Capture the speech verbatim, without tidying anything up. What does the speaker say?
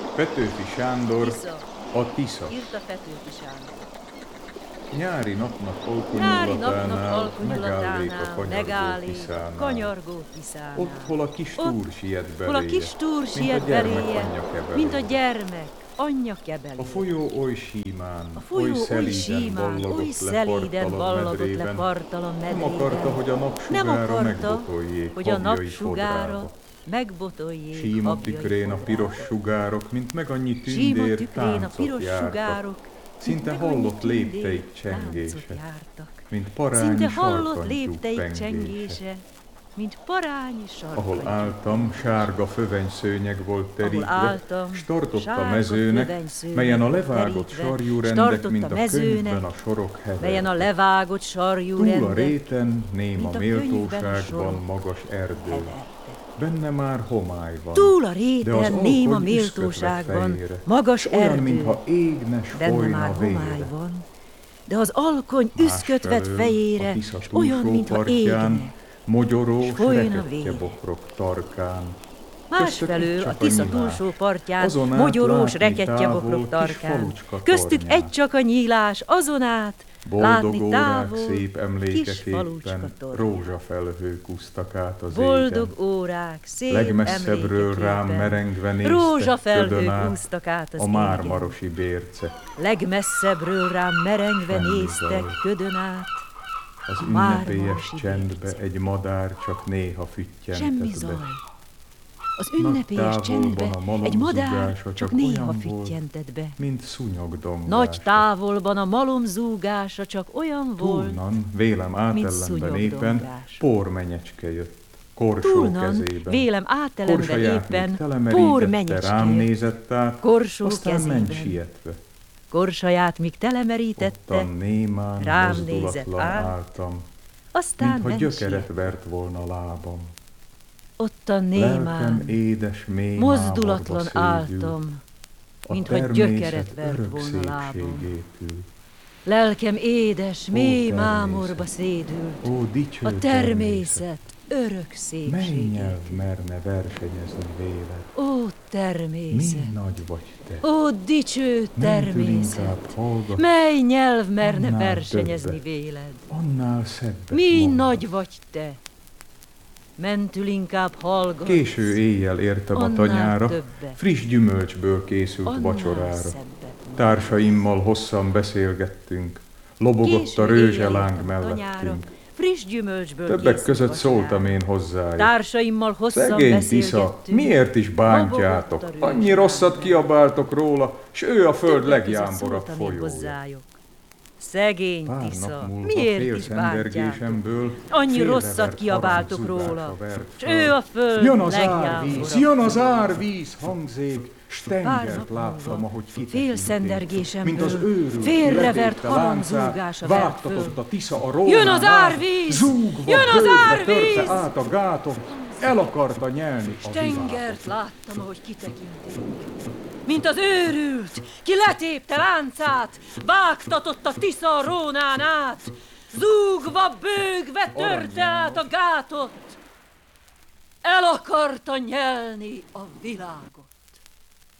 Petőfi Sándor, Tisza. a Tisza. Írta Petőfi Sándor. Nyári napnak Nyári napnak alkonyulatánál megállnék a alkonyulatánál kanyargó megállnék a Tiszánál. kanyargó Tiszánál. Ott, hol a kis túr siet beléje, hol a kis túr siet mint a gyermek beléje, anyja kebeléje. mint a gyermek anyja kebeléje. A folyó oly símán, A folyó oly oly szelíden símán, oly ballagott le szelíden parttalan ballagott le medrében. parttalan medrében. Nem akarta, hogy a Nem napsugára akarta, megbotoljék hogy a habjai napsugára fodrába. megbotoljék Síma habjai tükrén a piros fodrába. sugárok, mint meg annyi Síma tündér tükrén a táncot piros jártak. sugárok, Szinte mint meg annyi hallott tündér lépteik táncot csengése, jártak. mint parányi Szinte hallott sarkantyúk lépteik pengése. csengése, mint parányi sarkantyúk. Ahol álltam, sárga fövenyszőnyeg volt terítve, álltam, s tartott a sárga mezőnek, fövenyszőnyeg melyen a volt levágott terítve, sarjú s rendek, tartott mint a a mezőnek, könyvben a sorok melyen a hevertek. levágott sarjú Túl a rendek réten, néma mint a könyvben a méltóságban sorok magas erdő. hevertek. Benne már homály van. Túl a de az réten, néma alkony méltóságban, üszködve fejére, magas s olyan, erdő, mintha égne, s benne folyna már homály vére. van, de az alkony üszköt vett Másfelől fejére, a Tisza s olyan, túlsó mintha partján, égne. mogyoró, s s folyna rekettye vére. bokrok tarkán. Másfelől Köztük a csak Tisza nyilás. túlsó partján, Azon át mogyorós látni rekettjebokrok távol kis tarkán. falucska Köztük tornyán. egy csak a nyílás, azon át Boldog látni órák távol szép kis emlékeképpen falucska tornyán. rózsafelhők úsztak át az Boldog égen. órák, szép Legmesszebbről rám emlékeképpen merengve néztek, rózsafelhők ködön át úsztak át az a égen. mármarosi bérce. Legmesszebbről rám merengve Fenn néztek, zaj. ködön át. Az a ünnepélyes mármarosi csendbe bérce. egy madár csak néha Semmi füttyentett zaj. be. Az Nagy ünnepélyes távolban csendbe a malom egy madár zúgása csak csak néha olyan volt, füttyentett be. mint szúnyogdongása. Nagy távolban a malom zúgása csak olyan volt, Túlnan, vélem átellenben szúnyogdongás. éppen, pormenyecske jött, korsó túlnan, kezében. vélem átelemben Korsaját éppen, még por telemerítette, menyecske rám jött, nézett át, korsó aztán ment kezében. sietve. Korsaját míg telemerítette, Ottan némán, rám mozdulatlan nézett át, álltam, aztán mintha ment gyökeret siet. vert volna lábam. Ottan Lelkem némán, édes, mély mozdulatlan mámorba szédül, álltam, a mintha természet gyökeret vert örök volna lábam. szépségétől. Lelkem édes, mély természet! mámorba szédült, Ó, dicső a természet örök Mely szépségét. nyelv merne versenyezni véled? Ó, Mi természet! nagy vagy te? Ó, dicső Mentül természet! inkább hallgat, Mely nyelv merne annál versenyezni többet. véled? annál szebbet Mi mondd. nagy vagy te! Mentül inkább hallgatsz, Késő éjjel értem a annál tanyára, többet. friss gyümölcsből készült annál vacsorára. szebbet mondd. Társaimmal hosszan beszélgettünk, lobogott Késő a éjjel rőzseláng értem a tanyára, mellettünk. friss gyümölcsből Többek készült között vacsorára. szóltam én hozzájuk. Társaimmal hosszan Szegény Tisza, beszélgettünk. miért is bántjátok? Lobogott a Annyi rőzseláng. rosszat kiabáltok róla, s ő a föld Többek között legjámborabb szóltam én folyója. hozzájuk. Szegény Pár Tisza, nap múlva miért fél is bántjátok? szendergésemből Annyi félrevert rosszat kiabáltok harangzúgása róla, vert s fel. ő a föld Jön az legjámborabb árvíz, jön az folyója. árvíz, hangzék, s Pár tengert nap láttam, múlva ahogy fél kitekintünk. szendergésemből Mint az őrült, félrevert letépte harangzúgása láncát, vert vágtatott föl. a Tisza a rónán Jön az át, árvíz! zúgva, Jön az bőgve árvíz! törte át a gátot, el akarta nyelni a Tengert világot. láttam, ahogy kitekintünk. Mint az őrült, ki letépte láncát, vágtatott a Tisza a Rónán át, zúgva, bőgve törte át a gátot, el akarta nyelni a világot.